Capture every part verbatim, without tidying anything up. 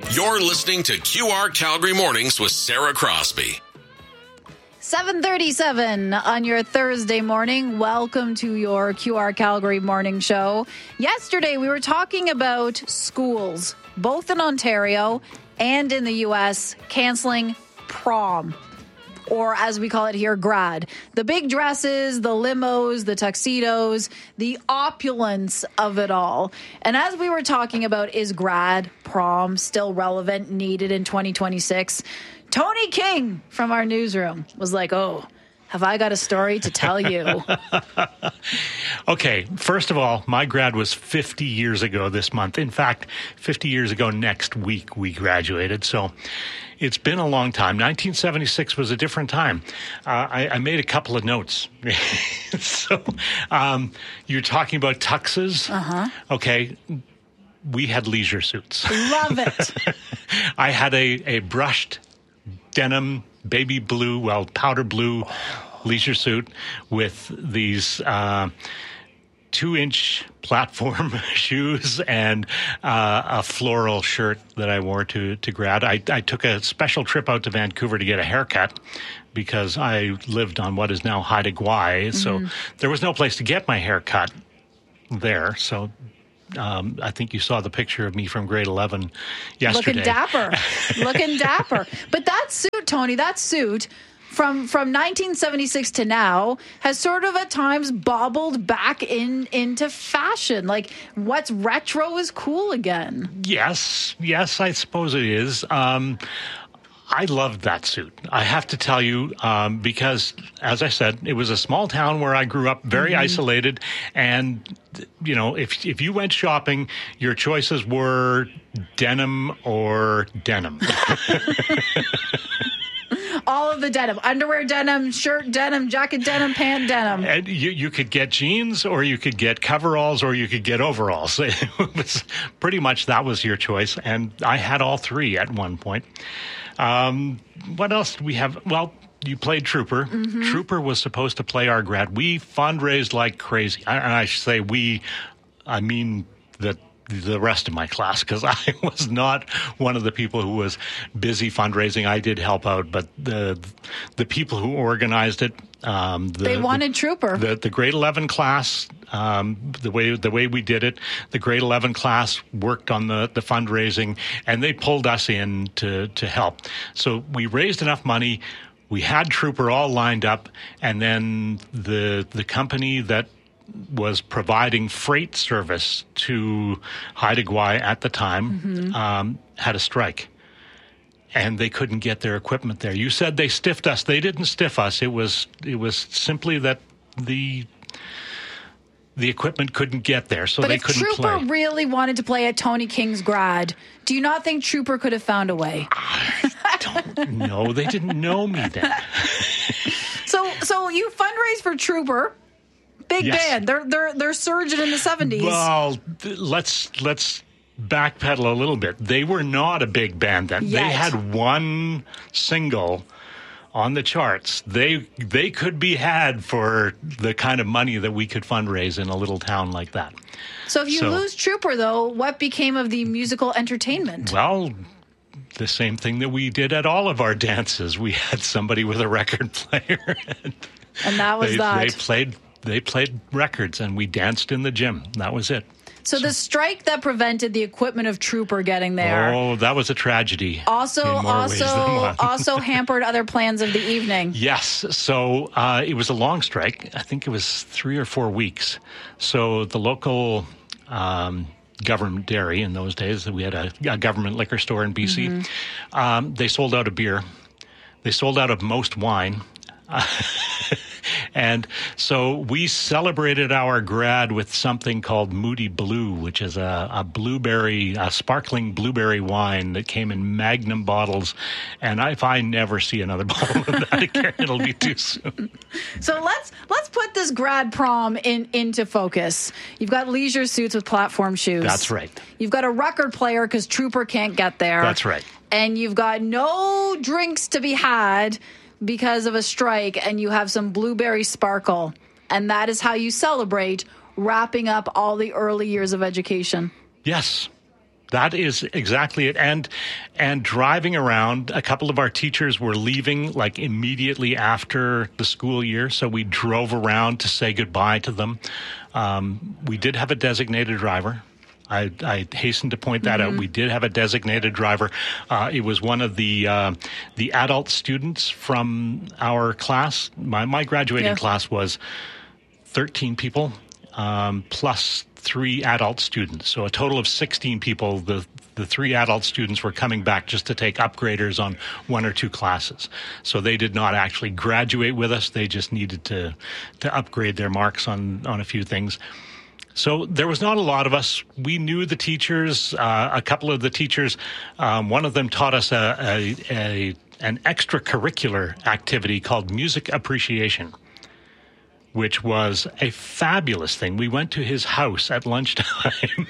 You're listening to Q R Calgary Mornings with Sarah Crosby. seven thirty-seven on your Thursday morning. Welcome to your Q R Calgary morning show. Yesterday, we were talking about schools, both in Ontario and in the U S, canceling prom, or as we call it here, grad. The big dresses, the limos, the tuxedos, the opulence of it all. And as we were talking about, is grad, prom still relevant, needed in twenty twenty-six? Tony King from our newsroom was like, oh, have I got a story to tell you? Okay, first of all, my grad was fifty years ago this month. In fact, fifty years ago next week we graduated. So it's been a long time. nineteen seventy-six was a different time. Uh, I, I made a couple of notes. so um, you're talking about tuxes. Uh-huh. Okay. We had leisure suits. Love it. I had a, a brushed denim, baby blue, well, powder blue leisure suit with these uh, two-inch platform shoes and uh, a floral shirt that I wore to, to grad. I, I took a special trip out to Vancouver to get a haircut because I lived on what is now Haida Gwaii, mm-hmm. so there was no place to get my hair cut there, so... Um, I think you saw the picture of me from grade eleven yesterday. Looking dapper. Looking dapper. But that suit, Tony, that suit from from nineteen seventy-six to now has sort of at times bobbled back in into fashion. Like what's retro is cool again. Yes. Yes, I suppose it is. Um, I loved that suit. I have to tell you, um, because, as I said, it was a small town where I grew up, very mm-hmm. isolated. And, you know, if if you went shopping, your choices were denim or denim. All of the denim. Underwear denim, shirt denim, jacket denim, pant denim. And you, you could get jeans, or you could get coveralls, or you could get overalls. It was pretty much that was your choice. And I had all three at one point. Um, what else do we have? Well, you played Trooper. Mm-hmm. Trooper was supposed to play our grad. We fundraised like crazy. And I should say we, I mean the the rest of my class, because I was not one of the people who was busy fundraising. I did help out, but the the people who organized it, um, the, they wanted the, Trooper. The, the grade eleven class, um, the way the way we did it, the grade eleven class worked on the, the fundraising, and they pulled us in to to help. So we raised enough money. We had Trooper all lined up, and then the the company that was providing freight service to Haida Gwaii at the time mm-hmm. um, had a strike, and they couldn't get their equipment there. You said they stiffed us. They didn't stiff us. It was it was simply that the the equipment couldn't get there, so but they if couldn't Trooper play. Trooper really wanted to play at Tony King's grad, do you not think Trooper could have found a way? I don't know. They didn't know me then. so so you fundraise for Trooper. Big yes. band. They're they're they're surging in the seventies. Well, let's let's backpedal a little bit. They were not a big band then. Yet. They had one single on the charts. They they could be had for the kind of money that we could fundraise in a little town like that. So if you so, lose Trooper, though, what became of the musical entertainment? Well, the same thing that we did at all of our dances. We had somebody with a record player, and, and that was they, that. They played. They played records, and we danced in the gym. That was it. So, so the strike that prevented the equipment of Trooper getting there. Oh, that was a tragedy. Also, also, also hampered other plans of the evening. Yes. So uh, it was a long strike. I think it was three or four weeks. So the local um, government dairy in those days, we had a, a government liquor store in B C. Mm-hmm. Um, they sold out of beer. They sold out of most wine. Uh, And so we celebrated our grad with something called Moody Blue, which is a, a blueberry, a sparkling blueberry wine that came in Magnum bottles. And if I never see another bottle of that again, it'll be too soon. So let's let's put this grad prom in into focus. You've got leisure suits with platform shoes. That's right. You've got a record player because Trooper can't get there. That's right. And you've got no drinks to be had because of a strike, and you have some blueberry sparkle. And that is how you celebrate wrapping up all the early years of education. Yes. That is exactly it. And and driving around, a couple of our teachers were leaving like immediately after the school year, so we drove around to say goodbye to them. Um, we did have a designated driver. I, I hasten to point that mm-hmm. out. We did have a designated driver. Uh, it was one of the uh, the adult students from our class. My, my graduating yeah. class was thirteen people, um, plus three adult students. So a total of sixteen people. The the three adult students were coming back just to take upgraders on one or two classes. So they did not actually graduate with us. They just needed to to upgrade their marks on, on a few things. So there was not a lot of us. We knew the teachers, uh, a couple of the teachers. Um, one of them taught us a, a, a an extracurricular activity called music appreciation, which was a fabulous thing. We went to his house at lunchtime,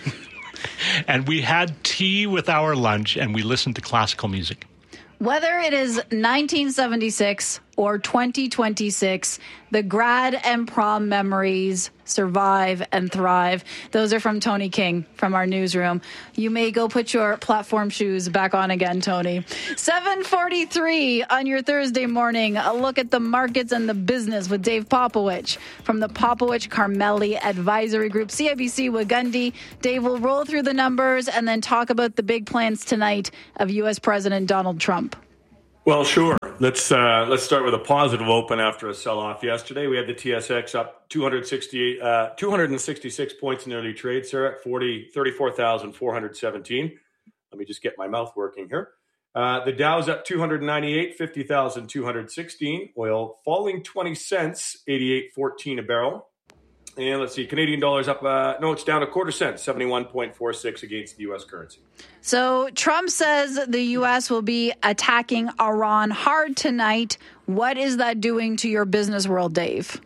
and we had tea with our lunch, and we listened to classical music. Whether it is nineteen seventy-six or twenty twenty-six, the grad and prom memories survive and thrive. Those are from Tony King from our newsroom. You may go put your platform shoes back on again, Tony. seven forty-three on your Thursday morning. A look at the markets and the business with Dave Popowich from the Popowich Carmelli Advisory Group, C I B C Wagundi. Dave will roll through the numbers and then talk about the big plans tonight of U S President Donald Trump. Well, sure. Let's uh, let's start with a positive open after a sell-off yesterday. We had the T S X up two hundred sixty-eight, uh, two hundred sixty-six points in early trade, Sarah, at thirty-four thousand four hundred seventeen. Let me just get my mouth working here. Uh, the Dow's up two hundred ninety-eight, fifty thousand two hundred sixteen. Oil falling twenty cents, eighty-eight fourteen a barrel. And let's see, Canadian dollars up, uh, no, it's down a quarter cent, seventy-one point four six against the U S currency. So Trump says the U S will be attacking Iran hard tonight. What is that doing to your business world, Dave?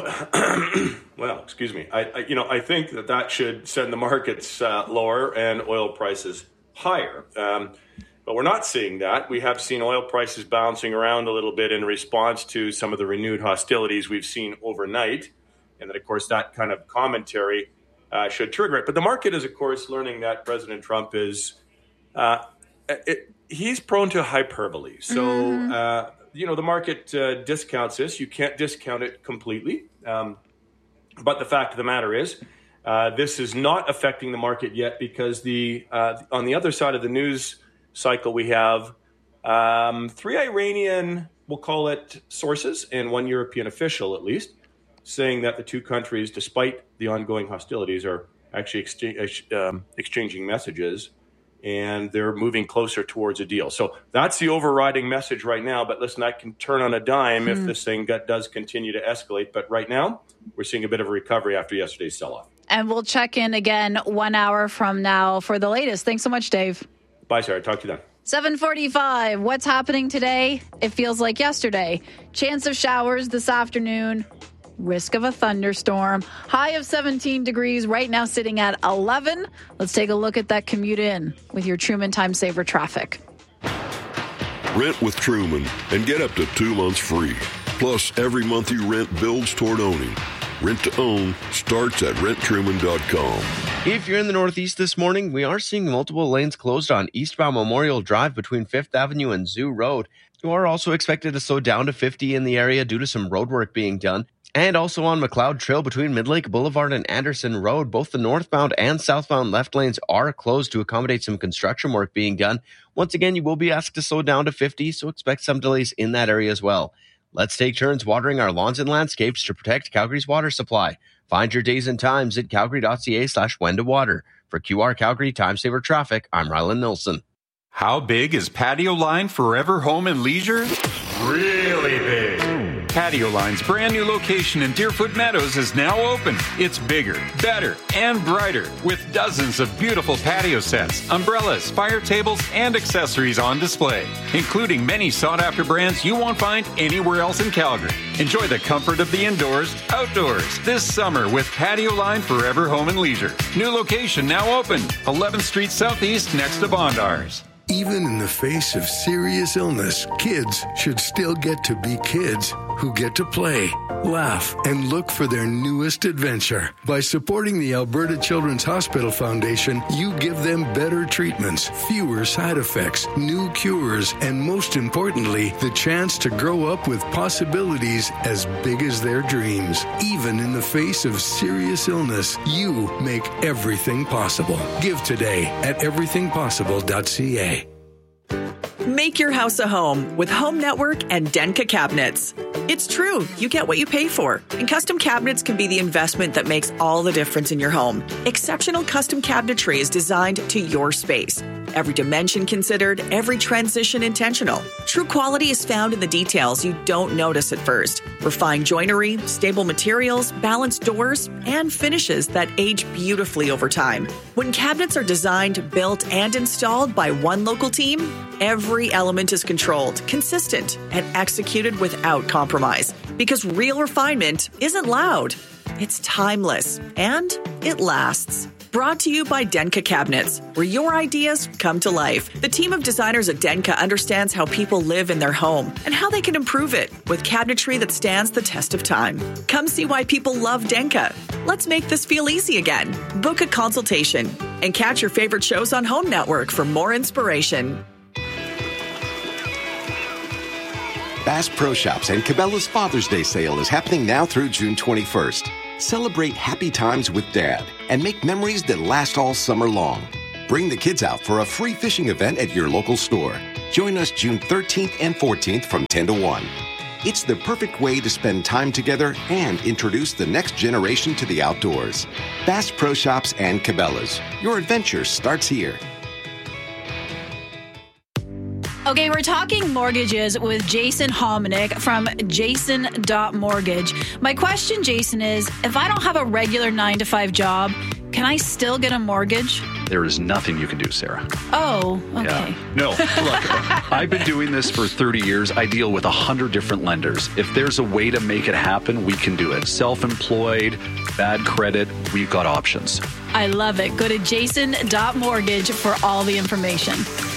Oh, well, excuse me. I, I, you know, I think that that should send the markets uh, lower and oil prices higher. Um, but we're not seeing that. We have seen oil prices bouncing around a little bit in response to some of the renewed hostilities we've seen overnight. And then, of course, that kind of commentary uh, should trigger it. But the market is, of course, learning that President Trump is, uh, it, he's prone to hyperbole. So, mm. uh, you know, the market uh, discounts this. You can't discount it completely. Um, but the fact of the matter is, uh, this is not affecting the market yet because the uh, on the other side of the news cycle, we have um, three Iranian, we'll call it sources, and one European official at least, saying that the two countries, despite the ongoing hostilities, are actually exchange, um, exchanging messages, and they're moving closer towards a deal. So that's the overriding message right now. But listen, that can turn on a dime hmm. if this thing got, does continue to escalate. But right now, we're seeing a bit of a recovery after yesterday's sell-off. And we'll check in again one hour from now for the latest. Thanks so much, Dave. Bye, Sarah. Talk to you then. seven forty-five. What's happening today? It feels like yesterday. Chance of showers this afternoon. Risk of a thunderstorm. High of seventeen degrees. Right now sitting at eleven. Let's take a look at that commute in with your Truman Time Saver traffic. Rent with Truman and get up to two months free. Plus, every month you rent builds toward owning. Rent to own starts at rent truman dot com. If you're in the Northeast this morning, we are seeing multiple lanes closed on eastbound Memorial Drive between fifth Avenue and Zoo Road. You are also expected to slow down to fifty in the area due to some road work being done. And also on McLeod Trail between Midlake Boulevard and Anderson Road, both the northbound and southbound left lanes are closed to accommodate some construction work being done. Once again, you will be asked to slow down to fifty, so expect some delays in that area as well. Let's take turns watering our lawns and landscapes to protect Calgary's water supply. Find your days and times at calgary.ca slash when to water. For Q R Calgary Time Saver Traffic, I'm Rylan Nilsson. How big is Patio Line Forever Home and Leisure? Really big. Patio Line's brand new location in Deerfoot Meadows is now open. It's bigger, better, and brighter with dozens of beautiful patio sets, umbrellas, fire tables, and accessories on display, including many sought-after brands you won't find anywhere else in Calgary. Enjoy the comfort of the indoors, outdoors this summer with Patio Line Forever Home and Leisure. New location now open, eleventh Street Southeast next to Bondars. Even in the face of serious illness, kids should still get to be kids who get to play. laugh, and look for their newest adventure. By supporting the Alberta Children's Hospital Foundation, you give them better treatments, fewer side effects, new cures, and most importantly, the chance to grow up with possibilities as big as their dreams. Even in the face of serious illness, you make everything possible. Give today at everything possible dot c a. Make your house a home with Home Network and Denka Cabinets. It's true, you get what you pay for. And custom cabinets can be the investment that makes all the difference in your home. Exceptional custom cabinetry is designed to your space. Every dimension considered, every transition intentional. True quality is found in the details you don't notice at first. Refined joinery, stable materials, balanced doors, and finishes that age beautifully over time. When cabinets are designed, built, and installed by one local team, every element is controlled, consistent, and executed without compromise. Because real refinement isn't loud, it's timeless, and it lasts. Brought to you by Denka Cabinets, where your ideas come to life. The team of designers at Denka understands how people live in their home and how they can improve it with cabinetry that stands the test of time. Come see why people love Denka. Let's make this feel easy again. Book a consultation and catch your favorite shows on Home Network for more inspiration. Bass Pro Shops and Cabela's Father's Day sale is happening now through June twenty-first. Celebrate happy times with Dad and make memories that last all summer long. Bring the kids out for a free fishing event at your local store. Join us June thirteenth and fourteenth from ten to one. It's the perfect way to spend time together and introduce the next generation to the outdoors. Bass Pro Shops and Cabela's. Your adventure starts here. Okay, we're talking mortgages with Jason Hominick from Jason dot mortgage. My question, Jason, is if I don't have a regular nine to five job, can I still get a mortgage? There is nothing you can do, Sarah. Oh, okay. Yeah. No, look, I've been doing this for thirty years. I deal with one hundred different lenders. If there's a way to make it happen, we can do it. Self-employed, bad credit, we've got options. I love it. Go to Jason dot mortgage for all the information.